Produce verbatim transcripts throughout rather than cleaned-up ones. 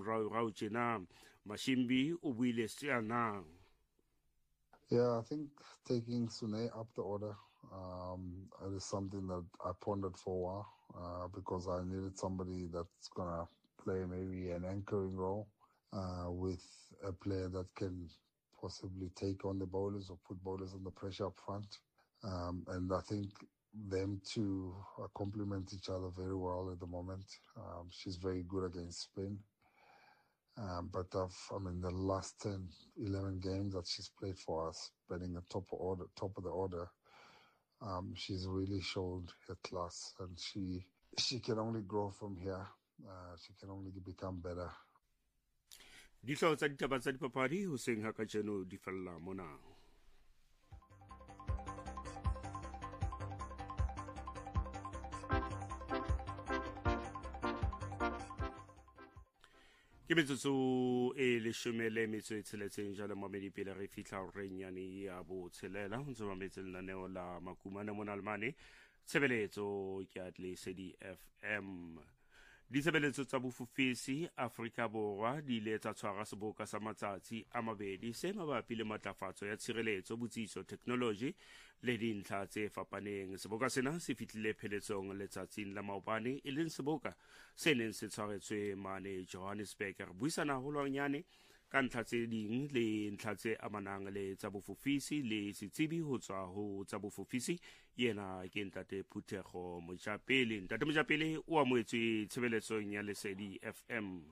morao tjena Mashimbi o buile seana. Yeah, I think taking Sune up the order um, it is something that I pondered for a while uh, because I needed somebody that's going to play maybe an anchoring role uh, with a player that can possibly take on the bowlers or put bowlers under pressure up front. Um, and I think them two uh, complement each other very well at the moment. Um, she's very good against spin. Um, but I've, I mean, the last ten, eleven games that she's played for us, batting at top of order, top of the order, um, she's really showed her class, and she she can only grow from here. Uh, she can only become better. Dihlao tsa ditaba tsa dipapadi ho seng ha kajeno di fella mona. Ke metsotso e leshome le metso e tsheletseng jalo mamedi pele re fihla renyane ya bo tshelela ho ntse mametse lenaneo la makumane mona Alemane tshebeletso ke a Lesedi F M. Ditshebeletso tsa bofufisi Afrika Borwa di ile tsa tshwara seboka sa matsatsi a mabedi se mabapi le matlafatso ya tshireletso botsiso technology le dintlha tse fapaneng. Seboka sena se fihlile pheletsong letsatsing la maobane e leng seboka se neng se tshwaretswe mane Johannesburg. Re buisana holwanyane ka ntlha tse ding le ntlha tse amanang le tsa bofufisi le setsebi ho tswa ho tsa bofufisi yena ke Ntate Phuthego Mojapele. Ntate Mojapele o amoetswe tshebeletsong ya Lesedi F M.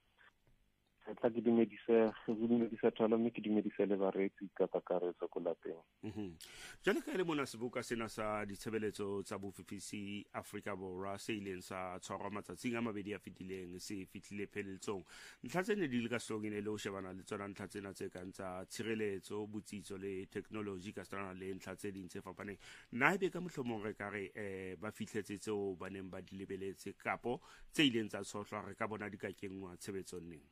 Tla ke dumedisa go dumedisa thola mme ke dumedisa le baretsi ka kakaretso ko lapeng. Mhm. Jale ka le mona seboka sena sa ditshebeletso tsa bofufisi Afrika Borwa se ileng sa tshwarwa matsatsing a mabedi a fitileng se fihlile pheletsong. Ntlha tsene di le ka hlogeng le ho shebana le tsona ntlha tsena tse kang tsa tshireletso botsitso le technology ka tsona le ntlha tse ding tse fapaneng. Na ebe ka mohlomong re ka re eh ba fihletse tseo ba neng ba di lebeletse kapo tse ileng tsa tshohlwa re ka bona di ka kengwa tshebetsong neng.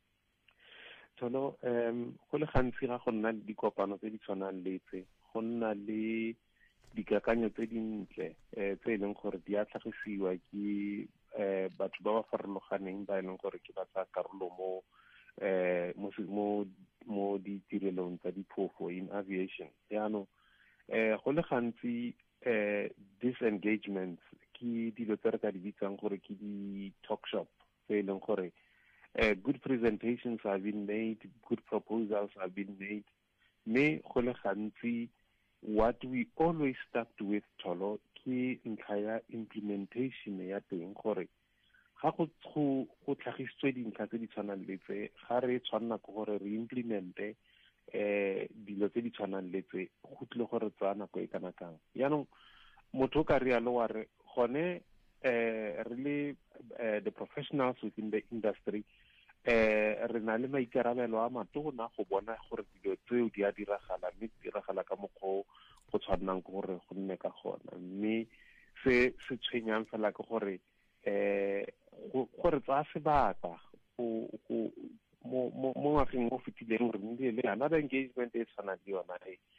Tolo um go le gantsi ga go nna le dikopano tse di tshwanang le tse go nna le dikakanyo tse dintle eh tse e leng gore di a tlhagisiwa ke eh batho ba ba farologaneng ba e leng gore ke ba tsa karolo mo eh mo mo ditirelong tsa diphofo in aviation. Yaano eh go le gantsi eh disengagements ke dilo tse re ka di bitsang gore ke di talk shop tse e leng gore Uh, good presentations have been made, good proposals have been made. Me go le gantsi what we always stuck with Tolo ke ntlha ya implementation ya teng gore ga go go tlhagisitswe dintlha tse di tshwanang le tse ga re tshwanna go gore re implemente eh dilo tse di tshwanang le tse go tle gore tsana go e kana kang. Yaanong motho ka rialo wa re gone eh really uh, the professionals within the industry eh re na le maikarabelo a matona go bona gore dilo tseo di a diragala mme di diragala ka mokgwa go tshwanang gore go nne ka gona mme se se tshwenyang fela ke gore eh gore tsa sebaka go go mo mo ngwageng mo fitileng re nnile le another engagement e tshwana le yona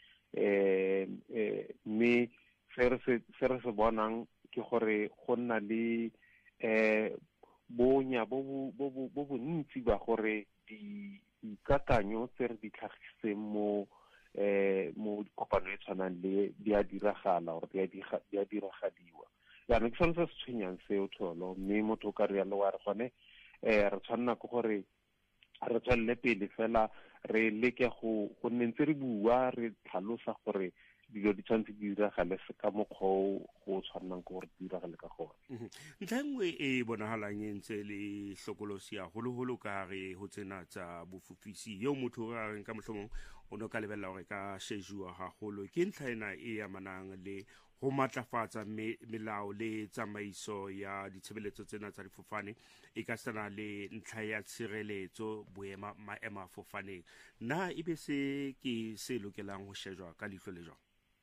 eh mme se re se bonang ke gore go nna le eh bonya bo bo bo bontsi ba gore di ikakanyo tse re di tlhagisitseng mo eh mo kopano e tshwanang le di a diragala or di a diragadiwa. Yaanong ke sone se se tshwenyang seo Tholo mme motho ka rialo wa re gone eh re tshwanna ke gore re tswelle pele fela re leke go go nne ntse re bua re tlhalosa gore dilo di tshwanetse di diragale se ka mokgwa go tshwanang gore di diragale ka gone. Ntlha nngwe e bonahalang e ntse le hlokolosi haholoholo ka re ho tsena tsa bofufisi yo motho a reng ka mohlomong o no ka lebella hore ka shejua haholo ke ntlha ena e amanang le ho matlafatsa melao le tsamaiso ya ditshebeletso tsena tsa difofane e ka tsena le ntlha ya tshireletso boema maema fofaneng. Na e be se ke se lokelang ho shejwa ka leihlo le jwang?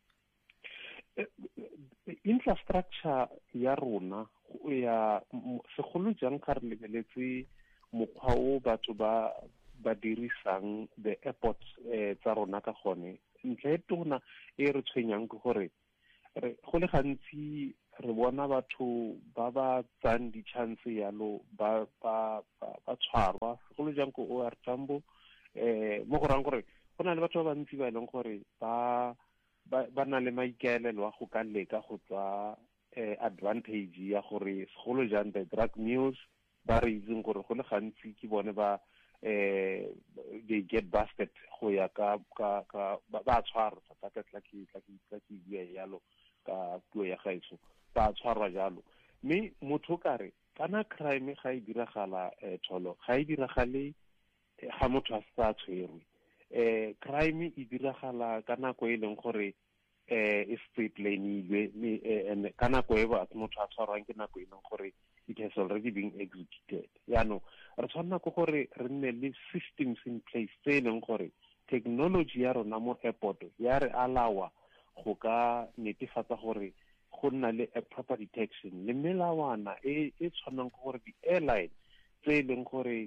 Infrastructure ya rona ya segolo jang ka re lebeletse mokgwa o batho ba ba dirisang the airports tsa rona ka gone ntle tona e re tshwenyang ke gore go le gantsi re bona batho ba ba tsang di-chance yalo ba ba ba tshwarwa segolo jang ko O R Tambo eh mo go rang gore go na le batho ba bantsi ba e leng gore ba ba na le maikaelelo a go ka leka go tswa advantage ya gore segolo jang the drug news ba re itseng gore go le gantsi ke bone ba eh they get busted go ya ka ka ka ba tshwarwa ka ka tla ke tla ke tla ke bua yalo ka puo ya gaetso ba tshwarwa jalo mme motho kare kana crime ga e diragala tholo ga e diragale ga motho a sa tshwerwe eh crime e diragala kana go e leng gore eh is planilwe and kana go e ba motho a tshwarwang ke nako e leng gore it has already been executed ya no re tshwana go gore re nne le systems in place tse e leng gore technology ya rona mo airport ya re alawa go ka netefatsa gore go nna le a proper detection le melawana e e tshwanang go gore di-airline tse e leng gore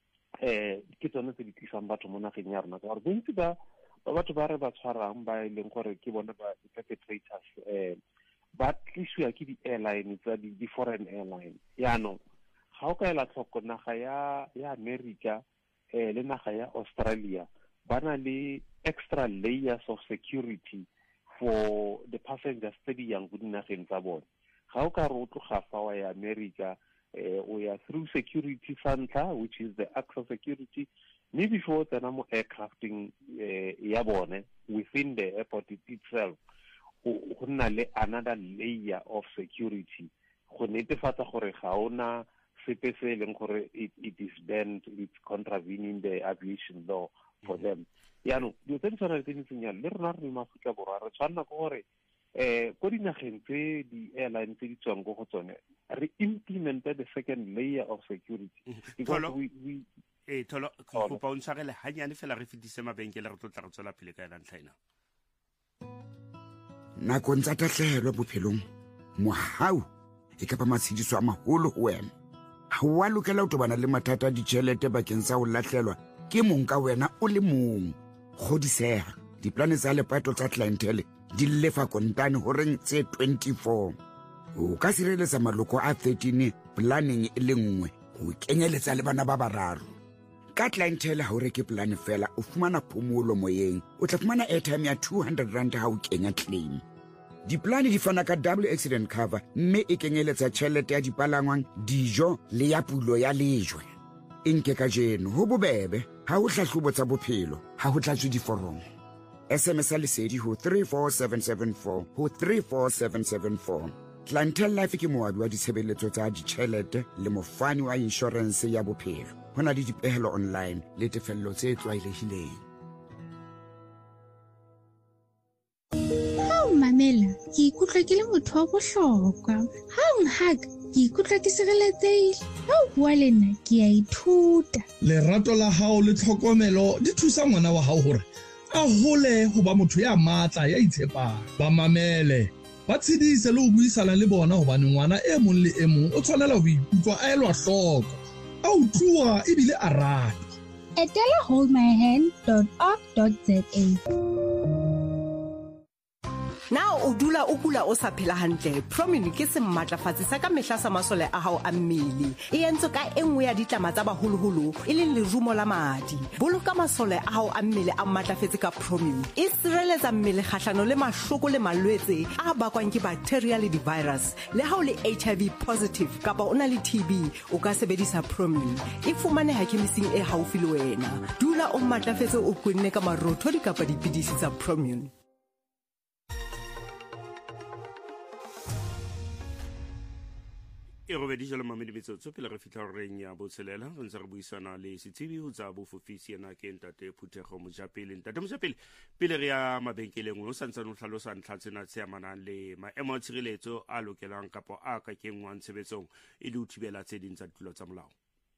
eh ke tsone tse di tlisang batho mo nageng ya rona ka gore bontsi ba batho ba re ba tshwarang ba e leng gore ke bone ba perpetrators eh ba tliswa ke di-airline tsa di-foreign airline yaanong ga o ka ela tlhoko naga ya ya America eh le naga ya Australia ba na le extra layers of security for the passengers tse di yang go dinageng tsa bone ga o ka re o tloga fa wa ya America uh, we are through security center which is the AXA security maybe before tsena mo aircrafting uh, ya bone within the airport itself go nna le another layer of security go netefatsa gore ga ona sepe se leng gore it, it is banned, it's contravening the aviation law for mm-hmm. them ya no di tse tsona tse ntsenyana le rena re mo Afrika Borwa re tshwana go gore eh ko dinageng tse di airline tse di tswang go tsone re implemented the second layer of security because we we eh tholo go pa untshagele hanyane fela re fitise mabenkele re tlotla re tswela pele ka ena ntlhaina nako ntsa tatlhelwa bophelong mohau e ka ba matshidiso a maholo ho wena ha wa lokela o tobana le mathata a ditšhelete bakeng sa ho latlhelwa ke mong ka wena o le mong godisega diplane tsa lepato tsa clientele di lefa kontane ho reng tse twenty-four o ka sireletsa maloko a thirteen planning e le nngwe go kenyeletsa le bana ba bararo ka clientele ha o reke plan fela o fumana phomolo moyeng o tla fumana airtime ya two hundred rand ha o kenya claim diplane di fana ka double accident cover mme e kenyeletsa tšhelete ya dipalangwang dijo le ya pulo ya lejwe inke ka jeno ho bobebe ha o hlahlobo tsa bophelo ha ho tlatswe diforomo S M S lesedi ho three four seven seven four ho three four seven seven four Clientele Life ke moabi wa ditshebeletso tsa ditšhelete le mofani wa insurance ya bophelo ho na le dipehelo online le tefello tse tlwaelehileng Mamela ke ikutlwa ke le motho wa bohlokwa ha nhaka ke ikutlwa ke sireletsehile ha o bua le nna ke a ithuta lerato la hao le tlhokomelo di thusa ngwana wa hao hore a hole ho ba motho ya matla ya itshepang ba mamele ba tshedise le ho buisana le bona hobane ngwana e mong le e mong o tshwanela ho ikutlwa a elwa hloko a utluwa ebile a ratwa etela hold my hand dot org dot za Now o dula o kula o sa phela hantle Promin ke se mmatlafatsi sa ka mehla sa masole a hao a mmele e entse ka engwe ya ditlama tsa baholoholo e leng lerumo la madi boloka masole a hao a mmele a mmatlafetse ka Promin e sireletsa mmele kgahlano le mahloko le malwetse a bakwang ke bacteria le di-virus le ha o le H I V positive kapa o na le T B o ka sebedisa Promin e fumaneha kemising e haufi le wena dula o mmatlafetse o kwenne ka marothodi kapa dipidisi tsa Promin e go bedija le mamedi metsotso pele re fitlha reng ya botshelela re ntse re buisana le setsebi ho tsa bofofisi ena ke ntate Phuthego Mojapele ntate Mojapele pele re ya mabenkeleng o santsane o hlalosa ntlha tsena tse amanang le maemo a tshireletso a lokelang kapo a ka kengwang tshebetsong e le ho thibela tse ding tsa ditulo tsa molao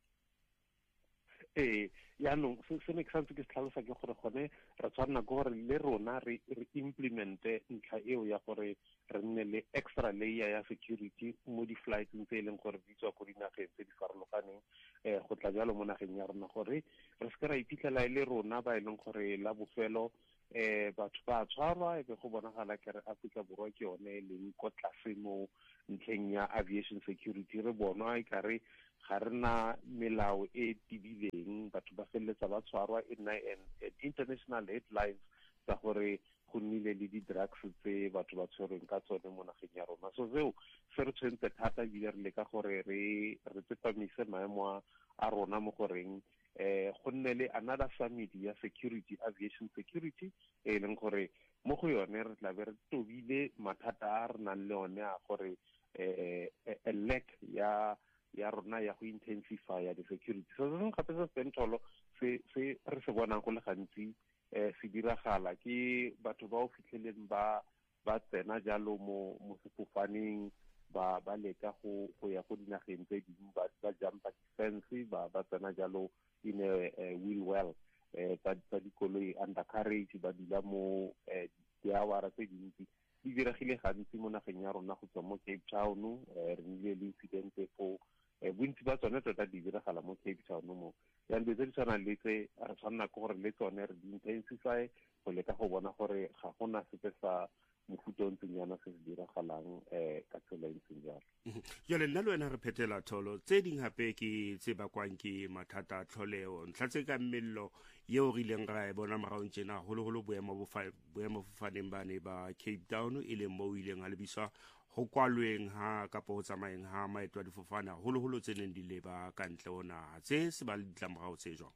eh ya no se se ne ke ke tlhalosa ke gore gone re tshwana go gore le rona re implemente ntlha eo ya gore re nne le extra layer ya security mo di flights tse e leng gore di tswa go dinageng tse di farologaneng eh go tla jalo mo nageng ya rona gore re se ka ra iphitlhela le rona ba e leng gore la bofelo eh batho ba tshwarwa e be go bonagala ke re Afrika Borwa ke yone le ko tlase mo ntlheng ya aviation security. Re bona e kare ga rena melao e tibileng, batho ba feleletsa ba tshwarwa e nna international headlines tsa gore go nnile le di-drugs tse batho ba tshwerweng ka tsone mo nageng ya rona. So seo se re tshwentse thata ebile re leka gore re re tsepamise maemo a rona mo goreng eh go nne le another summit ya security, aviation security, e leng gore mo go yone re tla be re tobile mathata a re nang le one a gore eh a lack ya ya rona ya go intensify ya security. So se gape se sentolo se se re se bonang go le gantsi eh se diragala ke batho ba o fitlheleng ba ba tsena jalo mo mo sefofaneng ba ba leka go go ya go dinageng tse dingwe ba ba jumpa fence ba ba tsena jalo in a wheel well eh tsa dikoloi undercarriage ba dila mo eh diawara tse dintsi di diragile gantsi mo nageng ya rona go tswa mo Cape Town. Re nnile le incident fo bontsi ba tsone tota di diragala mo Cape Town mo ya ntse di tshwana le tse re tshwana go gore le tsone re di intensify go leka go bona gore ga gona sepe sa mofuta o ntseng yana se se diragalang um ka tsela e ntseng jalo. Jale nna le wena re phethela tholo tse ding gape ke tse bakwang ke mathata a tlholeo, ntlha tse ka mmello yeo re ileng ra e bona moraong tjena gologolo boemafofaneng ba ne ba Cape Town e leng mo o ileng a lebiswa go kwalweng ha kapo go tsamayeng ha maeto a difofane gologolo tse neng di leba ka ntle ho naga tse se ba le ditlamorao tse jwang.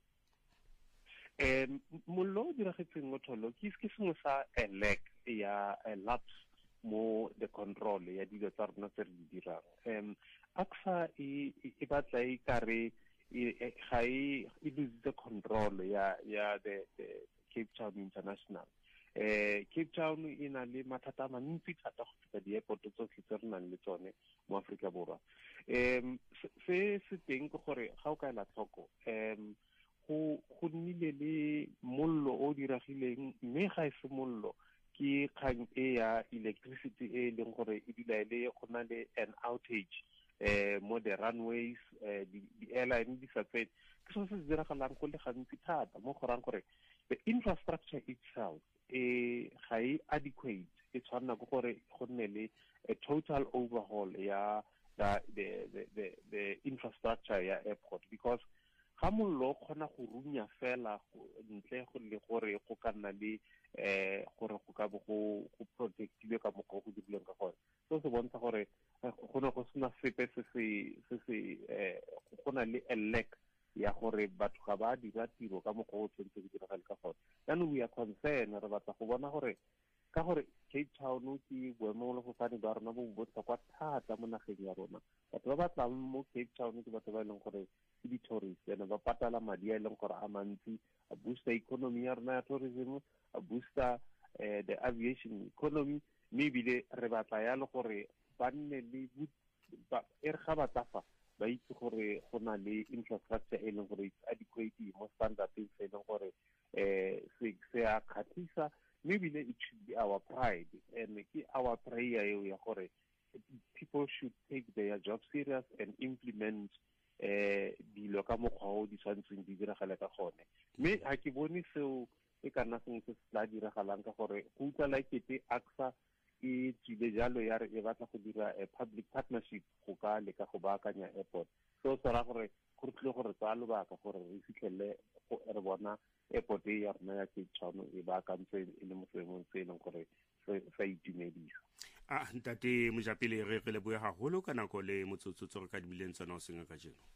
um mollo o diragetseng mo tholo ke ke sengwe sa a lack ya a lapse mo the control ya dilo tsa rona tse re di dirang. um ACSA e e batla e kare ga e e lose control ya ya the Cape Town International. eh Cape Town e na le mathata a mantsi thata go feta di-airport tsotlhe tse re nang le tsone mo Aforika Borwa. um se se teng ke gore ga o ka ela tlhoko um go go nnile le mollo o diragileng, mme ga e se mollo ke kgang e ya electricity e leng gore e dila le go na le an outage eh mo the runways, eh di-airline di sa tsene. Ke so se diragalang go le gantsi thata mo go rang gore the infrastructure itself e ga e adequate, e tshwanna go gore go nne le a total overhaul ya the the the the infrastructure ya airport, because ga mollo kgona go runya fela ntle go le gore go ka nna le eh gore go ka bo go protective ka mokgwa go dirileng ka gore so se bontsha gore go ne go sena sepe se se se eh go na le a lack ya gore batho ga ba dira tiro ka mokgwa o tshwanetse go diragala ka gore. Then we are concerned re batla go bona gore ka gore Cape Town ke boemo le go fane ba rona bo botlhokwa thata mo nageng ya rona. Batho ba batlang mo Cape Town ke batho ba leng gore ke di-tourist ene ba patala madi a leng gore a mantsi a booster economy ya rona ya tourism, a booster uh, the aviation economy. Maybe le re batla ya le gore ba nne le e re ga ba tsafa ba itse gore go na le infrastructure e leng gore it's adequate mo standard e se leng gore eh se a khatlisa. Maybe it should be our pride and our prayer ya gore people should take their job serious and implement eh dilo ka mokgwa o di tshwantseng di diragale ka gone. Mme ha ke bone seo e ka nna seng se tla diragalang ka gore go utlwa like te ACSA e tsile jalo ya re e batla go dira a public partnership go ka leka go baakanya airport. So se ra gore go tle gore tsa lobaka gore re fitlhele go re bona airport e ya rona ya Cape Town e baakantse e le mo seemong se leng gore sa itumedisa. Ah ntate Mojapele re re le boya haholo ka nako le motsotsotso re ka dibileng tsona o senga ka jeno.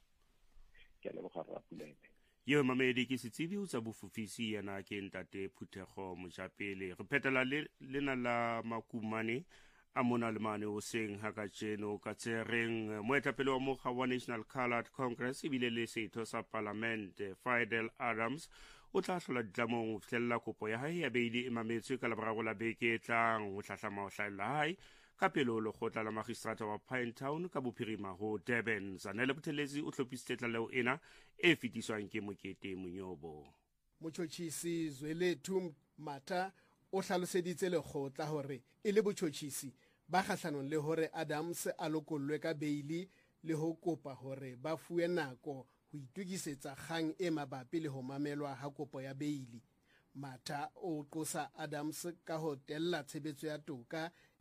Ke le bogara ra pulene. Yo mamedi ke setsibi o tsa bofufisi yana ke ntate Phuthego Mojapele. Re phetela le lena la Makumane a mona le mane o seng ha ka jeno ka tsereng moetapele wa mokga wa National Coloured Congress ebile le setho sa Parliament Fidel Adams o tla hlola ditlamong ho fihlella kopo ya hae ya beili e mametswe ka laboraro la beke e tlang ho hlahlama ho hlaela hae ka pelo le kgotla la magistrata wa Pinetown ka bophirima ho Durban. Zanele Buthelezi o tlhopisitse tlaleo ena e fetiswang ke Mokete Monyobo. Motjhotjhisi Zwelethu Matha o hlaloseditse lekgotla hore e le botjhotjhisi ba kgahlanong le hore Adams a lokollwe ka beili le ho kopa hore ba fuwe nako ho itukisetsa kgang e mabapi le ho mamelwa ha kopo ya beili. Matha o qosa Adams ka ho tella tshebetso ya toka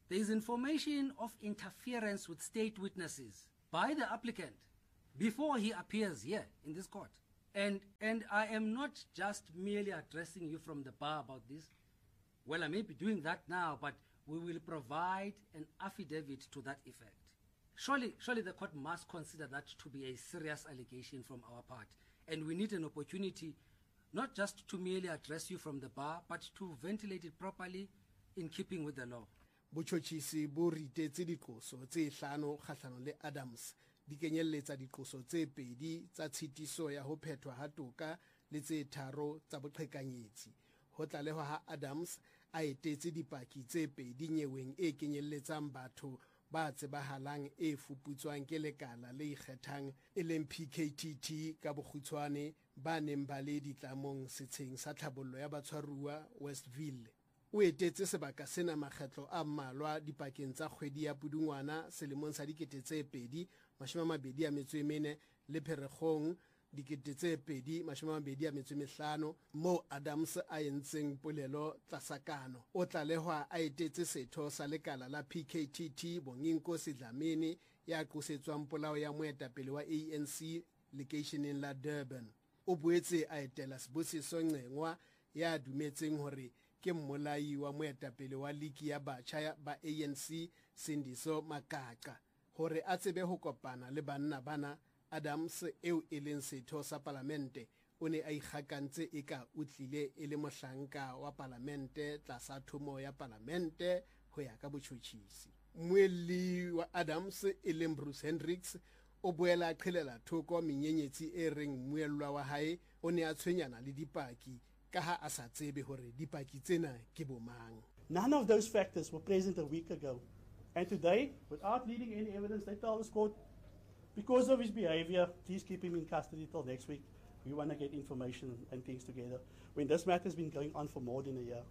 there is information of interference with state witnesses by the applicant before he appears here in this court. And, and I am not just merely addressing you from the bar about this. Well, I may be doing that now, but we will provide an affidavit to that effect. Surely, surely the court must consider that to be a serious allegation from our part. And we need an opportunity not just to merely address you from the bar, but to ventilate it properly in keeping with the law. Botšhotšhisi bo ritetse diqoso tse hlano kgahlano le Adams di kenyelletsa diqoso tse pedi tsa tshitiso ya ho phethwa ha toka le tse tharo tsa boqhekanyetsi. Ho tlalehwa ha Adams a etetse dipaki tse pedi nyeweng e kenyelletsang batho ba tsebahalang e fuputswang ke lekala le ikgethang e leng P K T T ka bokgutshwane ba neng ba le ditlamong setsheng sa tlhabollo ya batshwaruwa Westville. O etetse sebaka sena makgetlo a mmalwa dipakeng tsa kgwedi ya Pudungwana selemong sa dikete tse pedi mashome a mabedi a metso e mene le Pherekgong dikete tse pedi mashome a mabedi a metso e mehlano mo Adams a entseng polelo tlasakano. O tlalehwa a etetse setho sa lekala la P K T T Bonginkosi Dlamini ya qosetswang polao ya moetapele wa A N C lekeisheneng la Durban. O boetse a etela Sibusiso Ngcengwa ya dumetseng hore ke mmolai wa moetapele wa liki ya batjha ba A N C Sindiso Makaka hore a tsebe ho kopana le banna bana. Adams eo e leng setho sa palamente o ne a ikgakantse eka o tlile e le mohlanka wa palamente tlasa thomo ya palamente ho ya ka botjhotjhisi. Mmuelli wa Adams e leng Bruce Hendricks o boela a qhelela thoko menyenyetsi e reng mmuellwa wa hae o ne a tshwenyana le dipaki ka ha a sa tsebe hore dipaki tsena ke bomang. None of those factors were present a week ago. And today, without needing any evidence, they tell us court, because of his behavior, please keep him in custody till next week. We want to get information and things together. When this matter has been going on for more than a year,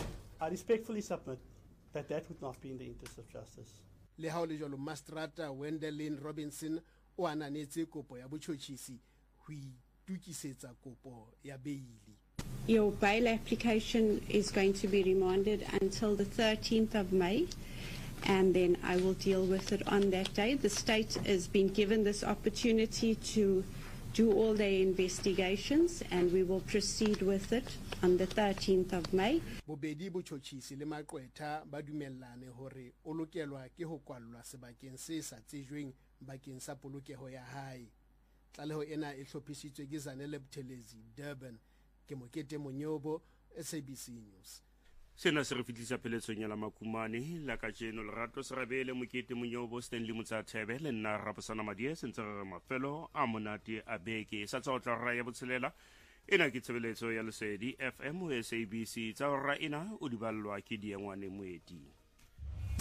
I respectfully submit that that would not be in the interest of justice. Le ha le jolo Mastrata Wendelin Robinson o ananetse kopo ya botjhotjhisi ho itukisetsa kopo ya beili. Your bail application is going to be remanded until the thirteenth of May. And then I will deal with it on that day. The state has been given this opportunity to do all their investigations, and we will proceed with it on the thirteenth of May. Bobedi botjhotjhisi le maqwetha ba dumellane hore o lokelwa ke ho kwallwa sebakeng se sa tsejweng bakeng sa polokeho ya hae. Tlaleho ena e hlophisitswe ke Zanele Buthelezi, Durban. Ke Mokete Monyobo, S A B C News. Sena se re fitlisa pheletsong ya la Makumane la kajeno Lerato Serabele Mokete Monyobo Stanley Motsathebe le nna Raposana Madie sentse re mafelo a monate a beke sa tsa tla ra ya botshelela ena ke tshebeletso ya Lesedi F M o S A B C tsa ra ina o di ballwa ke diengwane moedi.